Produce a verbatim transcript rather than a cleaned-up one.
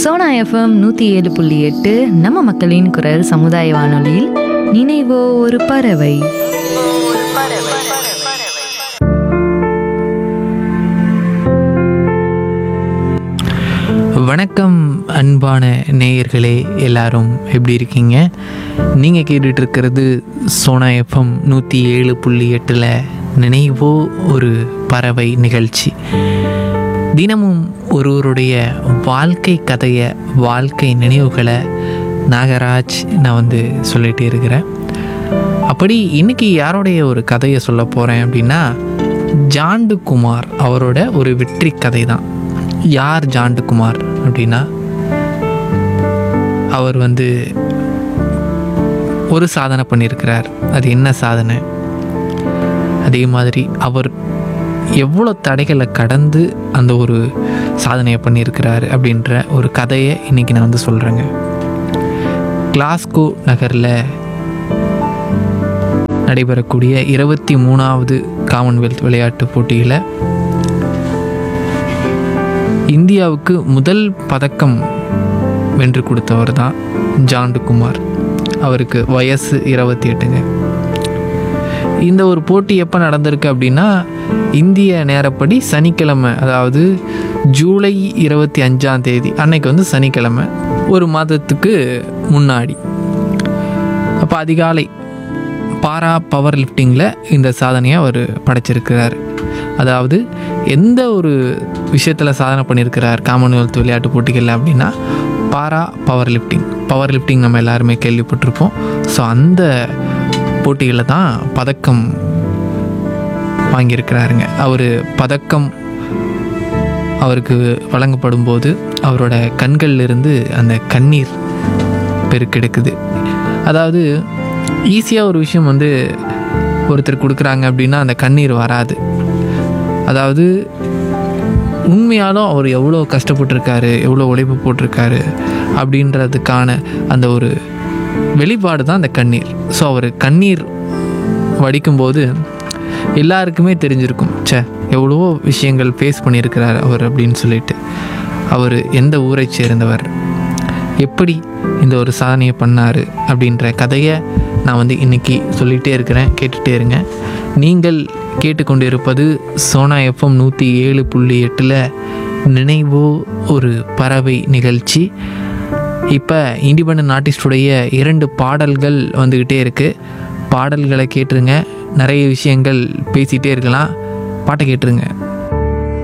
Sona FM நூற்றி ஏழு புள்ளி எட்டு நம்ம மக்களின் குரல் சமுதாய வானொலியில் நினைவோ ஒரு பறவை. வணக்கம் அன்பான நேயர்களே, எல்லாரும் எப்படி இருக்கீங்க? நீங்கள் கேட்டுட்டு இருக்கிறது சோனா எஃப்எம் நூற்றி ஏழு புள்ளி எட்டில் நினைவோ ஒரு பறவை நிகழ்ச்சி. தினமும் ஒருவருடைய வாழ்க்கை கதையை, வாழ்க்கை நினைவுகளை நாகராஜ் நான் வந்து சொல்லிகிட்டே இருக்கிறேன். அப்படி இன்றைக்கி யாருடைய ஒரு கதையை சொல்ல போகிறேன் அப்படின்னா, ஜாண்டுகுமார் அவரோட ஒரு வெற்றி கதை தான். யார் ஜாண்டுகுமார் அப்படின்னா, அவர் வந்து ஒரு சாதனை பண்ணியிருக்கிறார். அது என்ன சாதனை, அதே மாதிரி அவர் எவ்வளோ தடைகளை கடந்து அந்த ஒரு சாதனையை பண்ணியிருக்கிறார் அப்படின்ற ஒரு கதையை இன்றைக்கி நான் வந்து சொல்கிறேங்க. கிளாஸ்கோ நகரில் நடைபெறக்கூடிய இருபத்தி மூணாவது காமன்வெல்த் விளையாட்டுப் போட்டியில் இந்தியாவுக்கு முதல் பதக்கம் வென்று கொடுத்தவர் தான் ஜாண்டுகுமார். அவருக்கு வயசு இருபத்தி எட்டுங்க. இந்த ஒரு போட்டி எப்போ நடந்திருக்கு அப்படின்னா, இந்திய நேரப்படி சனிக்கிழமை, அதாவது ஜூலை இருபத்தி அஞ்சாம் தேதி அன்னைக்கு வந்து சனிக்கிழமை, ஒரு மாதத்துக்கு முன்னாடி. அப்போ அதிகாலை பாரா பவர் லிஃப்டிங்கில் இந்த சாதனையை அவர் படைச்சிருக்கிறார். அதாவது எந்த ஒரு விஷயத்தில் சாதனை பண்ணியிருக்கிறார் காமன்வெல்த் விளையாட்டு போட்டிகளில் அப்படின்னா, பாரா பவர் லிஃப்டிங். பவர் லிஃப்டிங் நம்ம எல்லாருமே கேள்விப்பட்டிருப்போம். ஸோ அந்த போட்டிகளில் தான் பதக்கம் வாங்கியிருக்கிறாருங்க. அவர் பதக்கம் அவருக்கு வழங்கப்படும் போது அவரோட கண்கள்லேருந்து அந்த கண்ணீர் பெருக்கெடுக்குது. அதாவது ஈஸியாக ஒரு விஷயம் வந்து ஒருத்தர் கொடுக்குறாங்க அப்படின்னா அந்த கண்ணீர் வராது. அதாவது உண்மையாலும் அவர் எவ்வளோ கஷ்டப்பட்டுருக்காரு, எவ்வளோ உழைப்பு போட்டிருக்காரு அப்படின்றதுக்கான அந்த ஒரு வெளிப்பாடு தான் அந்த கண்ணீர். ஸோ அவர் கண்ணீர் வடிக்கும்போது எல்லாருக்குமே தெரிஞ்சிருக்கும், சே எவ்வளவோ விஷயங்கள் ஃபேஸ் பண்ணியிருக்கிறார் அவர் அப்படின்னு சொல்லிட்டு. அவர் எந்த ஊரை சேர்ந்தவர், எப்படி இந்த ஒரு சாதனையை பண்ணார் அப்படின்ற கதையை நான் வந்து இன்றைக்கி சொல்லிகிட்டே இருக்கிறேன். கேட்டுகிட்டே இருங்க. நீங்கள் கேட்டுக்கொண்டு இருப்பது சோனா எஃப்எம் நூற்றி ஏழு புள்ளி எட்டில் நினைவோ ஒரு பறவை நிகழ்ச்சி. இப்போ இண்டிபெண்டன்ட் ஆர்டிஸ்டுடைய இரண்டு பாடல்கள் வந்துக்கிட்டே இருக்குது. பாடல்களை கேட்டுருங்க. நிறைய விஷயங்கள் பேசிகிட்டே இருக்கலாம். பாட்டை கேட்டுருங்க.